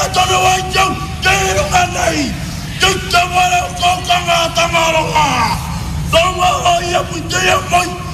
tonu wajau kiru kanai kita wala ko kanga tamaronga Tama ya punya moi